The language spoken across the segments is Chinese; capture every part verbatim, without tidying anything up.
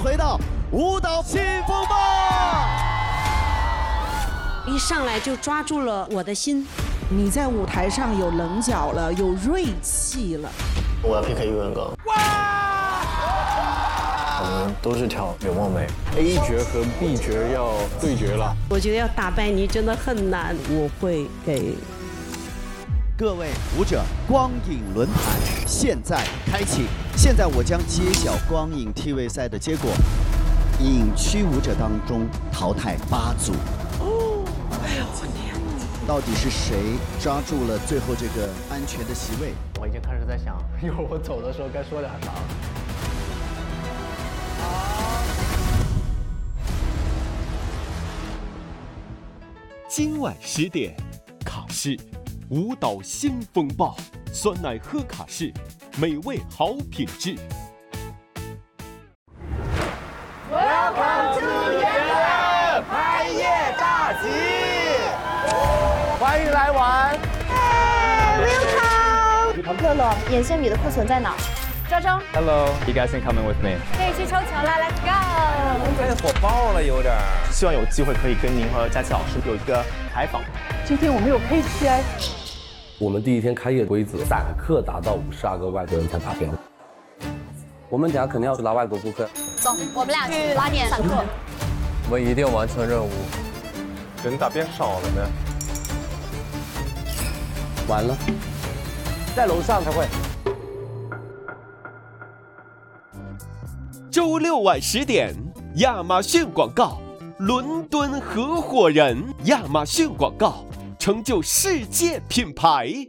回到舞蹈新风暴。 一上来就抓住了我的心。 你在舞台上有棱角了，有锐气了。 我要 P K 岳文刚。哇！我们都是跳柳梦梅 ，A 角和 B 角要对决了。 我觉得要打败你真的很难。 我会给各位舞者光影轮盘现在开启。现在我将揭晓光影 T V 赛的结果。影区舞者当中淘汰八组。哦，哎呦我天！到底是谁抓住了最后这个安全的席位？ 我已经开始在想，一会儿我走的时候该说点啥了。 今晚十点，卡士舞蹈新风暴，酸奶喝卡士，美味好品质。 Welcome to 圆圆拍夜大集，欢迎来玩。 Welcome。乐乐，眼线笔的库存在哪？周周 Hello, you guys can come in with me。 可以去抽球了 ，Let's go。 太火爆了，有点。 希望有机会可以跟您和佳琪老师有一个采访。 今天我们有 K P I。 我们第一天开业规则，散客达到五十二个外国人才达标。我们等下肯定要去拉外国顾客。 走，我们俩去拉点散客。 我们一定完成任务。 人咋变少了呢？ 完了，在楼上才会。 周六晚十点，亚马逊广告，伦敦合伙人，亚马逊广告，成就世界品牌。月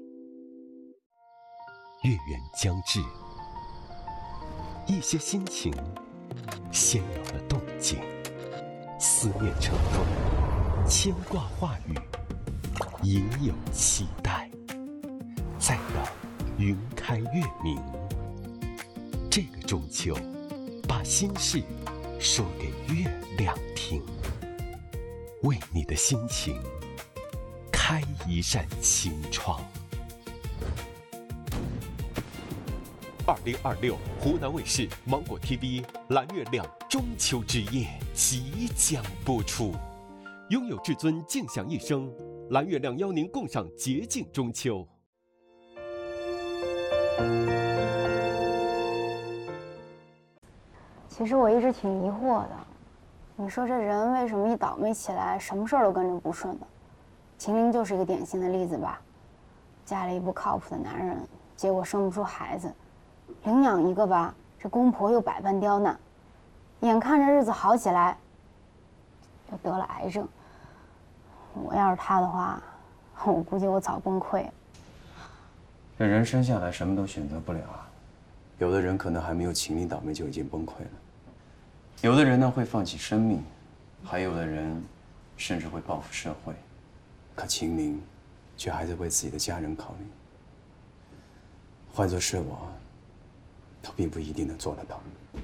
圆将至，一些心情先有了动静，思念成风，牵挂话语，隐有期待，再到云开月明。这个中秋，把心事说给月亮听，为你的心情开一扇晴窗。二零二六湖南卫视芒果 T V 蓝月亮中秋之夜即将播出，拥有至尊静享一生，蓝月亮邀您共赏洁净中秋。 其实我一直挺疑惑的，你说这人为什么一倒霉起来，什么事儿都跟着不顺呢？秦玲就是一个典型的例子吧，嫁了一不靠谱的男人，结果生不出孩子，领养一个吧，这公婆又百般刁难，眼看着日子好起来，又得了癌症。我要是他的话，我估计我早崩溃了。 这人生下来什么都选择不了啊，有的人可能还没有秦玲倒霉就已经崩溃了。有的人呢会放弃生命，还有的人甚至会报复社会，可秦玲却还在为自己的家人考虑。换作是我，都并不一定能做得到。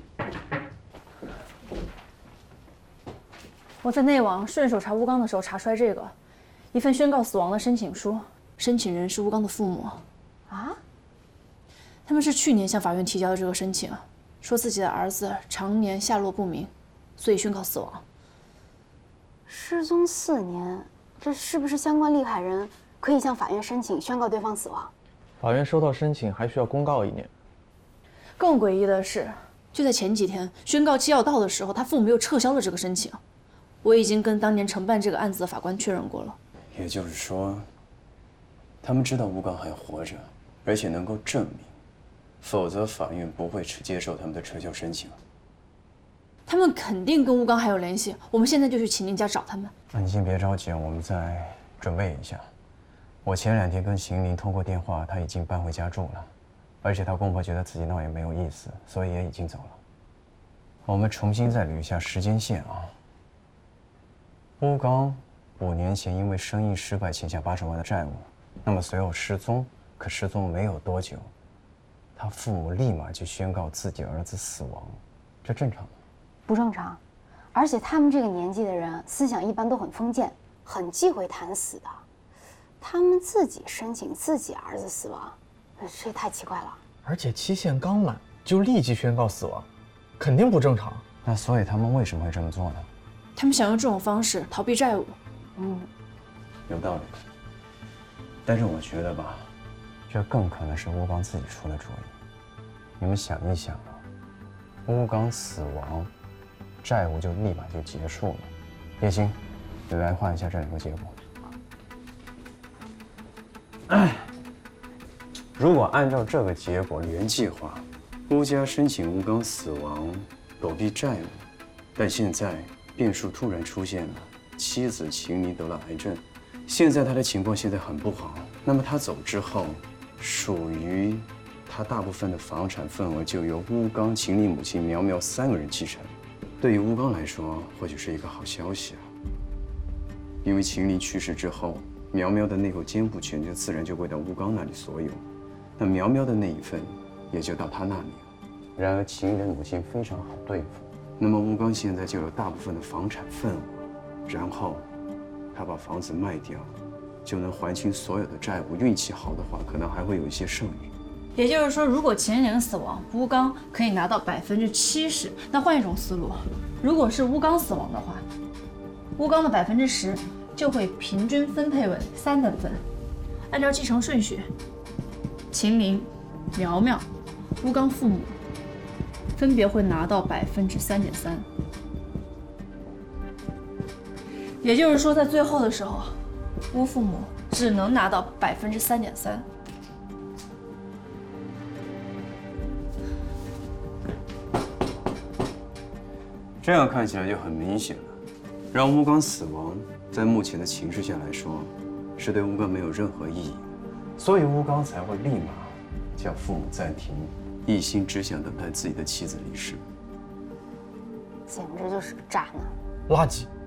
我在内网顺手查吴刚的时候查出来这个，一份宣告死亡的申请书，申请人是吴刚的父母。啊？他们是去年向法院提交的这个申请。说自己的儿子常年下落不明，所以宣告死亡。 失踪四年，这是不是相关利害人可以向法院申请宣告对方死亡？ 法院收到申请还需要公告一年。 更诡异的是，就在前几天宣告期要到的时候，他父母又撤销了这个申请。我已经跟当年承办这个案子的法官确认过了。 也就是说，他们知道吴刚还活着，而且能够证明。否则，法院不会接受他们的撤销申请。 他们肯定跟吴刚还有联系，我们现在就去秦玲家找他们。 那你先别着急啊，我们再准备一下。我前两天跟秦玲通过电话，她已经搬回家住了，而且她公婆觉得自己闹也没有意思，所以也已经走了。我们重新再捋一下时间线啊。吴刚五年前因为生意失败欠下八十万的债务，那么随后失踪，可失踪没有多久。他父母立马就宣告自己儿子死亡，这正常吗？ 不正常，而且他们这个年纪的人，思想一般都很封建，很忌讳谈死的。他们自己申请自己儿子死亡，这也太奇怪了。 而且期限刚满就立即宣告死亡，肯定不正常。 那所以他们为什么会这么做呢？ 他们想用这种方式逃避债务。 嗯，有道理。但是我觉得吧，这更可能是乌刚自己出的主意。你们想一想啊，乌刚死亡，债务就立马就结束了。叶青，你来画一下这两个结果。哎，如果按照这个结果原计划，乌家申请乌刚死亡，躲避债务，但现在变数突然出现了，妻子秦妮得了癌症，现在他的情况现在很不好。那么他走之后，属于他大部分的房产份额就由乌刚、秦妮母亲苗苗三个人继承。对于乌刚来说，或许是一个好消息啊，因为秦妮去世之后，苗苗的那口监护权就自然就归到乌刚那里所有，那苗苗的那一份也就到他那里了。然而秦妮的母亲非常好对付，那么乌刚现在就有大部分的房产份额，然后他把房子卖掉，就能还清所有的债务。运气好的话，可能还会有一些剩余。 也就是说，如果秦岭死亡，乌刚可以拿到百分之七十。那换一种思路，如果是乌刚死亡的话，乌刚的百分之十就会平均分配为三等份。按照继承顺序，秦岭、苗苗、乌刚父母分别会拿到百分之三点三。也就是说，在最后的时候，乌父母只能拿到百分之三点三。 这样看起来就很明显了，让乌刚死亡，在目前的情势下来说，是对乌刚没有任何意义，所以乌刚才会立马叫父母暂停，一心只想等待自己的妻子离世。 简直就是个渣男， 垃圾。